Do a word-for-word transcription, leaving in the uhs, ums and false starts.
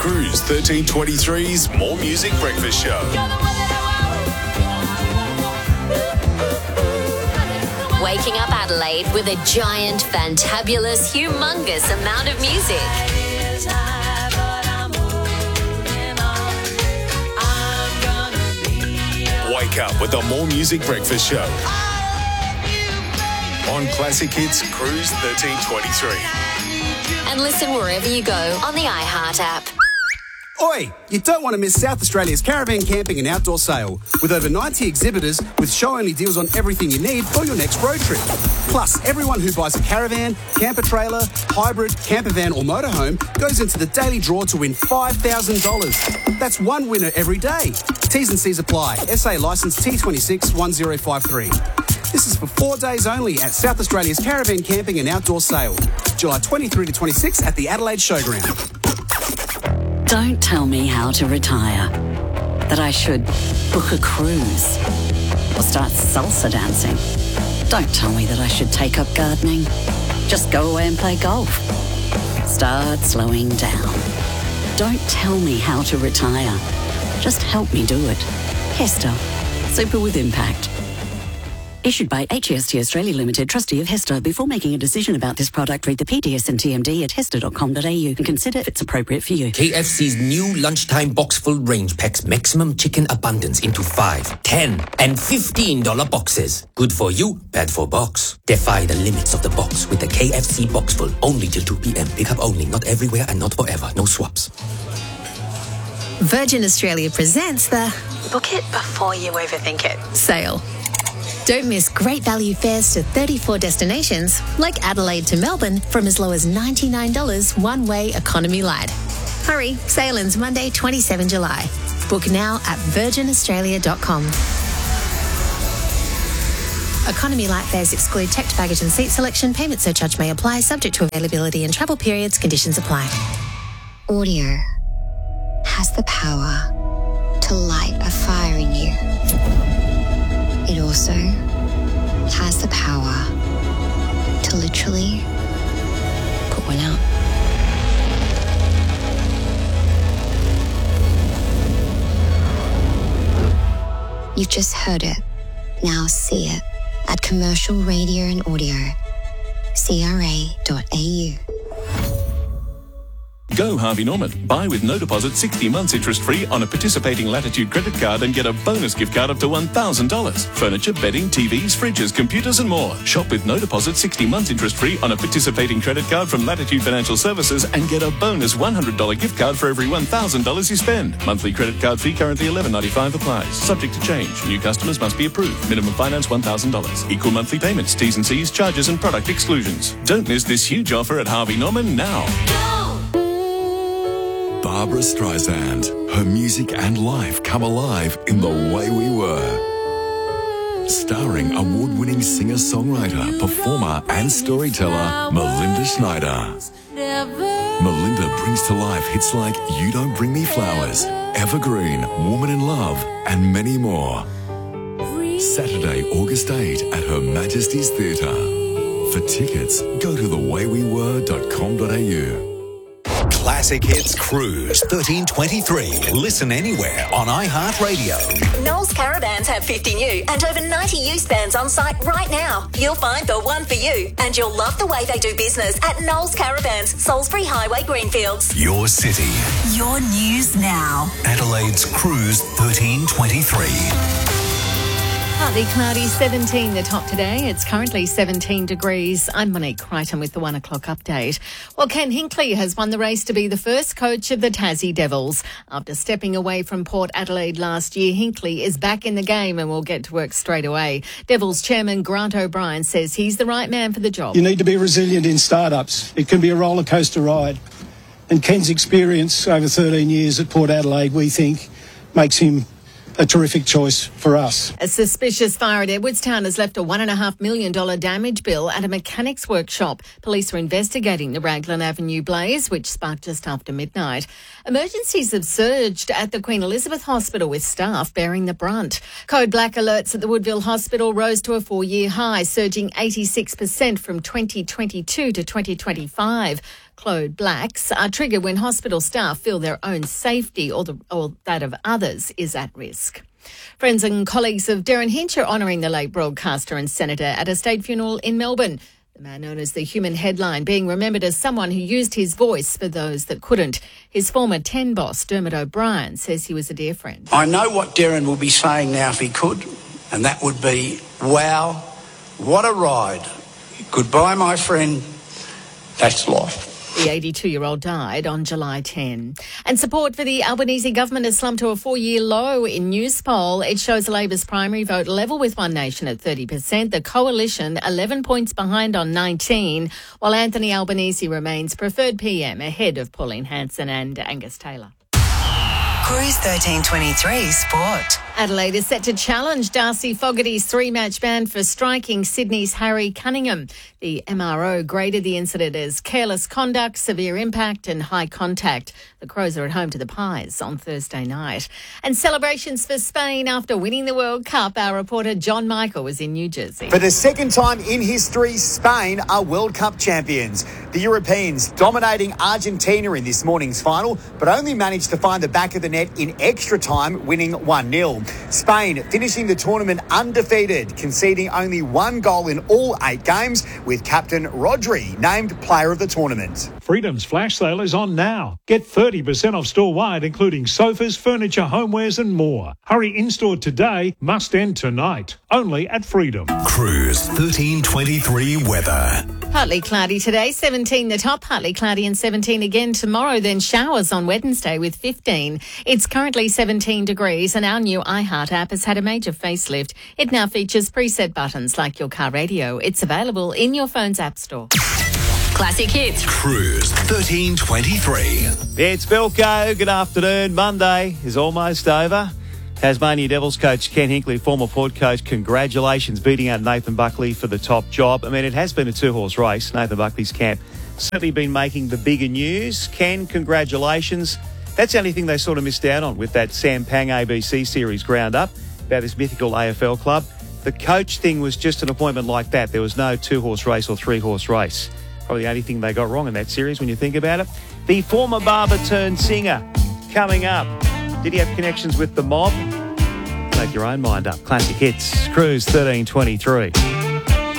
Cruise thirteen twenty-three's More Music Breakfast Show. Waking up Adelaide with a giant, fantabulous, humongous amount of music. Wake up with the More Music Breakfast Show. On Classic Hits Cruise thirteen twenty-three. And listen wherever you go on the iHeart app. Oi! You don't want to miss South Australia's caravan camping and outdoor sale. With over ninety exhibitors with show-only deals on everything you need for your next road trip. Plus, everyone who buys a caravan, camper trailer, hybrid, camper van or motorhome goes into the daily draw to win five thousand dollars. That's one winner every day. T's and C's apply. S A licence T two six one zero five three. This is for four days only at South Australia's caravan camping and outdoor sale. July twenty-third to twenty-sixth at the Adelaide Showground. Don't tell me how to retire. That I should book a cruise or start salsa dancing. Don't tell me that I should take up gardening. Just go away and play golf. Start slowing down. Don't tell me how to retire. Just help me do it. Hester. Super with impact. Issued by H E S T Australia Limited, trustee of Hester. Before making a decision about this product, read the P D S and T M D at hester dot com dot a u and consider if it's appropriate for you. K F C's new lunchtime box full range packs maximum chicken abundance into five, ten, and fifteen dollar boxes. Good for you, bad for box. Defy the limits of the box with the K F C box full. Only till two p.m. Pick up only, not everywhere and not forever. No swaps. Virgin Australia presents the Book It Before You Overthink It sale. Don't miss great value fares to thirty-four destinations, like Adelaide to Melbourne, from as low as ninety-nine dollars one-way economy light. Hurry, sale ends Monday, the twenty-seventh of July. Book now at virgin australia dot com. Economy light fares exclude checked baggage and seat selection. Payment surcharge may apply, subject to availability and travel periods. Conditions apply. Audio has the power to light a fire in you. It also has the power to literally put one out. You've just heard it. Now see it at Commercial Radio and Audio. C R A dot A U. Go Harvey Norman. Buy with no deposit sixty months interest-free on a participating Latitude credit card and get a bonus gift card up to one thousand dollars. Furniture, bedding, T Vs, fridges, computers and more. Shop with no deposit sixty months interest-free on a participating credit card from Latitude Financial Services and get a bonus one hundred dollars gift card for every one thousand dollars you spend. Monthly credit card fee currently eleven ninety-five applies. Subject to change. New customers must be approved. Minimum finance one thousand dollars. Equal monthly payments. T's and C's, charges and product exclusions. Don't miss this huge offer at Harvey Norman now. Barbara Streisand. Her music and life come alive in The Way We Were. Starring award-winning singer-songwriter, performer and storyteller Melinda Schneider. Melinda brings to life hits like You Don't Bring Me Flowers, Evergreen, Woman in Love and many more. Saturday, August eighth at Her Majesty's Theatre. For tickets, go to the way we were dot com dot a u. Classic Hits Cruise thirteen twenty-three. Listen anywhere on iHeartRadio. Knowles Caravans have fifty new and over ninety used vans on site right now. You'll find the one for you, and you'll love the way they do business at Knowles Caravans, Salisbury Highway, Greenfields. Your city. Your news now. Adelaide's Cruise thirteen twenty-three. Partly cloudy, seventeen the top today. It's currently seventeen degrees. I'm Monique Crichton with the one o'clock update. Well, Ken Hinkley has won the race to be the first coach of the Tassie Devils. After stepping away from Port Adelaide last year, Hinkley is back in the game and will get to work straight away. Devils chairman Grant O'Brien says he's the right man for the job. You need to be resilient in startups. It can be a roller coaster ride. And Ken's experience over thirteen years at Port Adelaide, we think, makes him a terrific choice for us. A suspicious fire at Edwardstown has left a one point five million dollars damage bill at a mechanics workshop. Police are investigating the Raglan Avenue blaze, which sparked just after midnight. Emergencies have surged at the Queen Elizabeth Hospital, with staff bearing the brunt. Code Black alerts at the Woodville Hospital rose to a four-year high, surging eighty-six percent from twenty twenty-two to twenty twenty-five. Claude Blacks are triggered when hospital staff feel their own safety or, the, or that of others is at risk. Friends and colleagues of Derryn Hinch are honouring the late broadcaster and senator at a state funeral in Melbourne. The man known as the Human Headline being remembered as someone who used his voice for those that couldn't. His former ten boss, Dermot O'Brien, says he was a dear friend. I know what Derryn will be saying now if he could, and that would be, wow, what a ride. Goodbye, my friend. That's life. The eighty-two-year-old died on July tenth. And support for the Albanese government has slumped to a four-year low in Newspoll. It shows Labor's primary vote level with One Nation at thirty percent. The Coalition eleven points behind on nineteen, while Anthony Albanese remains preferred P M ahead of Pauline Hanson and Angus Taylor. Cruise thirteen twenty-three Sport. Adelaide is set to challenge Darcy Fogarty's three-match ban for striking Sydney's Harry Cunningham. The M R O graded the incident as careless conduct, severe impact and high contact. The Crows are at home to the Pies on Thursday night. And celebrations for Spain after winning the World Cup. Our reporter John Michael was in New Jersey. For the second time in history, Spain are World Cup champions. The Europeans dominating Argentina in this morning's final, but only managed to find the back of the net in extra time, winning one nil. Spain finishing the tournament undefeated, conceding only one goal in all eight games, with captain Rodri named player of the tournament. Freedom's flash sale is on now. Get thirty percent off store-wide, including sofas, furniture, homewares and more. Hurry in-store today, must end tonight. Only at Freedom. Cruise thirteen twenty-three weather. Partly cloudy today, seventeen the top, partly cloudy and seventeen again tomorrow, then showers on Wednesday with fifteen. It's currently seventeen degrees and our new iHeart app has had a major facelift. It now features preset buttons like your car radio. It's available in your phone's app store. Classic hits. Cruise thirteen twenty-three. It's Belco. Good afternoon. Monday is almost over. Tasmania Devils coach Ken Hinkley, former Port coach, congratulations, beating out Nathan Buckley for the top job. I mean, it has been a two-horse race. Nathan Buckley's camp certainly been making the bigger news. Ken, congratulations. That's the only thing they sort of missed out on with that Sam Pang A B C series ground up about this mythical A F L club. The coach thing was just an appointment like that. There was no two-horse race or three-horse race. Probably the only thing they got wrong in that series when you think about it. The former barber turned singer coming up. Did he have connections with the mob? Make your own mind up. Classic hits. Cruise thirteen twenty-three.